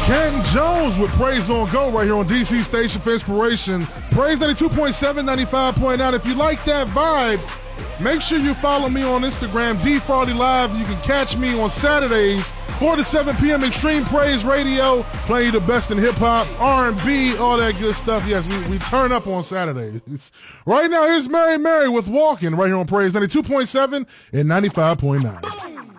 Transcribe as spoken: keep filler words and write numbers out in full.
Canton Jones with Praise on Go right here on D C Station for Inspiration. Praise ninety-two point seven, ninety-five point nine. If you like that vibe, make sure you follow me on Instagram, D Farley Live. You can catch me on Saturdays, four to seven p.m. Extreme Praise Radio, playing you the best in hip-hop, R and B, all that good stuff. Yes, we, we turn up on Saturdays. Right now, here's Mary Mary with Walking right here on Praise ninety-two point seven and ninety-five point nine.